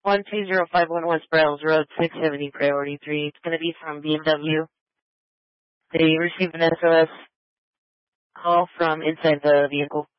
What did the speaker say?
120511 Sprouse Road, 670, priority 3. It's going to be from BMW. They received an SOS call from inside the vehicle.